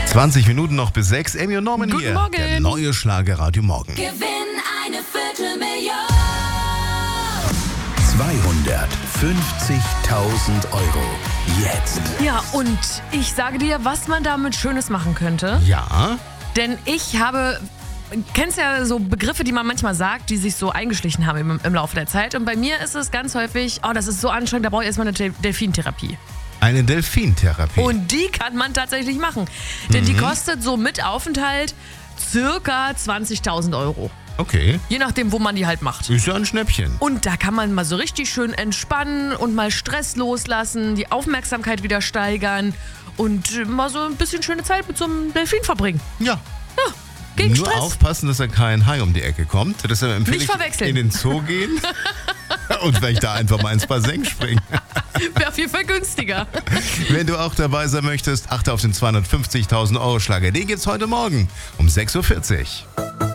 20 Minuten noch bis 6. Amy und Norman Guten hier. Morgen. Der neue Schlager-Radio Morgen. Gewinn eine Viertelmillion. 250.000 Euro. Jetzt. Ja, und ich sage dir, was man damit Schönes machen könnte. Ja. Denn kennst ja so Begriffe, die man manchmal sagt, die sich so eingeschlichen haben im Laufe der Zeit. Und bei mir ist es ganz häufig, das ist so anstrengend, da brauche ich erstmal eine Delfintherapie. Eine Delfintherapie. Und die kann man tatsächlich machen. Denn die kostet so mit Aufenthalt circa 20.000 Euro. Okay. Je nachdem, wo man die halt macht. Ist ja ein Schnäppchen. Und da kann man mal so richtig schön entspannen und mal Stress loslassen, die Aufmerksamkeit wieder steigern und mal so ein bisschen schöne Zeit mit so einem Delfin verbringen. Ja. Gegen Nur Stress. aufpassen, dass da kein Hai um die Ecke kommt. Deshalb empfehle Nicht ich verwechseln. in den Zoo gehen und vielleicht da einfach mal ins Bassin springen. Wäre auf jeden Fall günstiger. Wenn du auch dabei sein möchtest, achte auf den 250.000 Euro Schlager. Den gibt's heute Morgen um 6.40 Uhr.